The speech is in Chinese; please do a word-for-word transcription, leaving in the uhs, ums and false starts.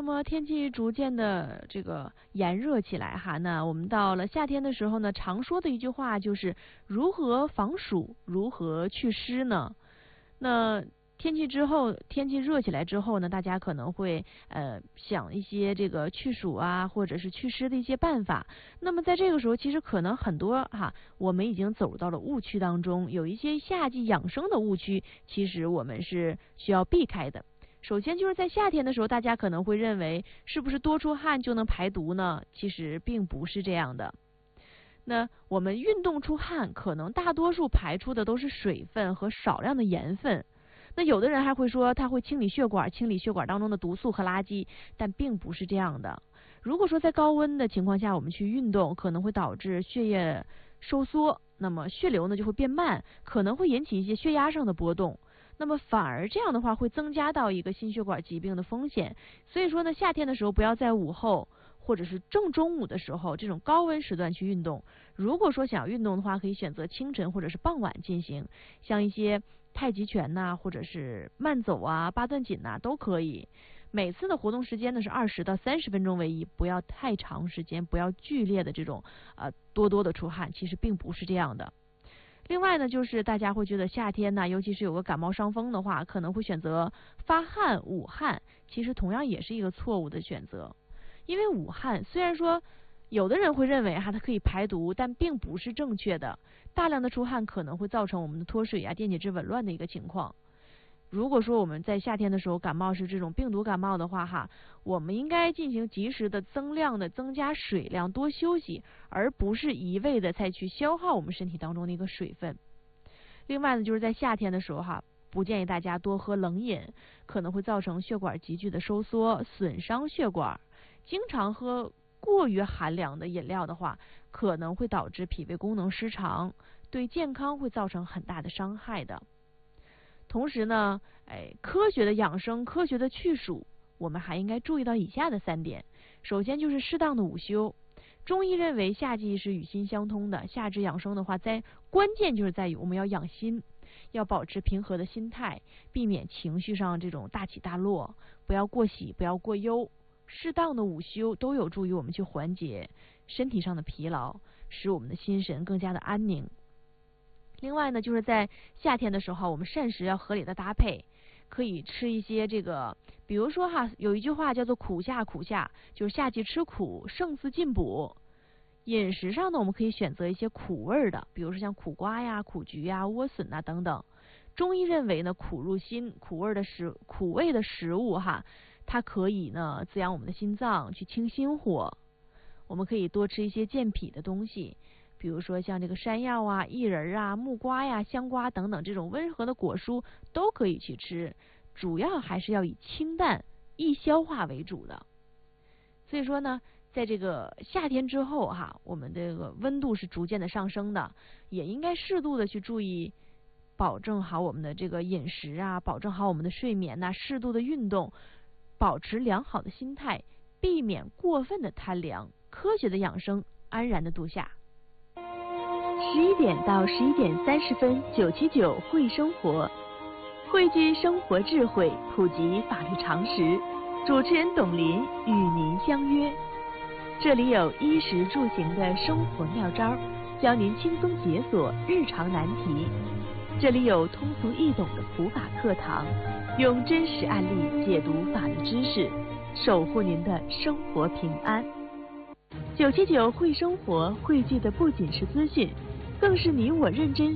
么天气逐渐的这个炎热起来哈，那我们到了夏天的时候呢，常说的一句话就是如何防暑，如何祛湿呢？那天气之后，天气热起来之后呢，大家可能会呃想一些这个去暑啊，或者是祛湿的一些办法。那么在这个时候，其实可能很多哈，我们已经走到了误区当中，有一些夏季养生的误区，其实我们是需要避开的。首先就是在夏天的时候，大家可能会认为是不是多出汗就能排毒呢？其实并不是这样的。那我们运动出汗，可能大多数排出的都是水分和少量的盐分。那有的人还会说它会清理血管，清理血管当中的毒素和垃圾，但并不是这样的。如果说在高温的情况下我们去运动，可能会导致血液收缩，那么血流呢就会变慢，可能会引起一些血压上的波动。那么反而这样的话会增加到一个心血管疾病的风险。所以说呢，夏天的时候不要在午后或者是正中午的时候这种高温时段去运动。如果说想要运动的话，可以选择清晨或者是傍晚进行，像一些太极拳呐、啊，或者是慢走啊、八段锦呐、啊、都可以。每次的活动时间呢是二十到三十分钟为宜，不要太长时间，不要剧烈的这种呃多多的出汗，其实并不是这样的。另外呢，就是大家会觉得夏天呢，尤其是有个感冒伤风的话，可能会选择发汗、捂汗，其实同样也是一个错误的选择。因为捂汗虽然说有的人会认为哈它可以排毒，但并不是正确的。大量的出汗可能会造成我们的脱水啊、电解质紊乱的一个情况。如果说我们在夏天的时候感冒是这种病毒感冒的话哈，我们应该进行及时的增量的增加水量，多休息，而不是一味的再去消耗我们身体当中的一个水分。另外呢，就是在夏天的时候哈，不建议大家多喝冷饮，可能会造成血管急剧的收缩，损伤血管。经常喝过于寒凉的饮料的话，可能会导致脾胃功能失常，对健康会造成很大的伤害的。同时呢，哎，科学的养生，科学的去暑，我们还应该注意到以下的三点。首先就是适当的午休。中医认为夏季是与心相通的，夏至养生的话，在关键就是在于我们要养心，要保持平和的心态，避免情绪上这种大起大落，不要过喜，不要过忧。适当的午休都有助于我们去缓解身体上的疲劳，使我们的心神更加的安宁。另外呢，就是在夏天的时候，我们膳食要合理的搭配，可以吃一些这个，比如说哈，有一句话叫做苦夏苦夏，就是夏季吃苦，胜似进补。饮食上呢，我们可以选择一些苦味的，比如说像苦瓜呀、苦菊呀、莴笋呐等等。中医认为呢，苦入心，苦味的食苦味的食物哈，它可以呢滋养我们的心脏，去清心火。我们可以多吃一些健脾的东西，比如说像这个山药啊、薏仁啊、木瓜呀、香瓜等等这种温和的果蔬都可以去吃，主要还是要以清淡易消化为主的。所以说呢，在这个夏天之后哈，我们这个温度是逐渐的上升的，也应该适度的去注意保证好我们的这个饮食啊，保证好我们的睡眠呐、啊，适度的运动，保持良好的心态，避免过分的贪凉，科学的养生，安然的度夏。十一点到十一点三十分，九七九会生活，汇聚生活智慧，普及法律常识。主持人董林与您相约，这里有衣食住行的生活妙招，教您轻松解锁日常难题。这里有通俗易懂的普法课堂，用真实案例解读法律知识，守护您的生活平安。九七九会生活汇聚的不仅是资讯，更是你我认真